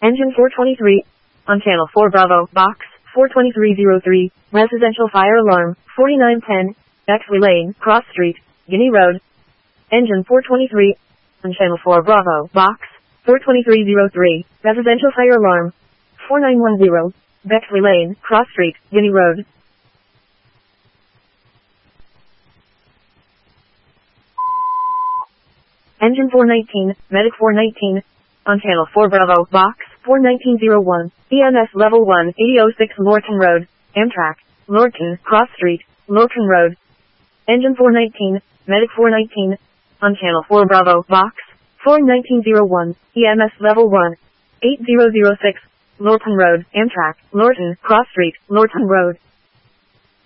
Engine 423. On Channel 4 Bravo, Box 42303, Residential Fire Alarm, 4910, Bexley Lane, Cross Street, Guinea Road. Engine 423. On Channel 4 Bravo, Box 42303, Residential Fire Alarm, 4910, Bexley Lane, Cross Street, Guinea Road. Engine 419, Medic 419. On Channel 4 Bravo, Box 41901, EMS Level 1, 8006 Lorton Road, Amtrak, Lorton, Cross Street, Lorton Road. Engine 419, Medic 419. On Channel 4 Bravo, Box 41901, EMS Level 1, 8006 Lorton Road, Amtrak, Lorton, Cross Street, Lorton Road.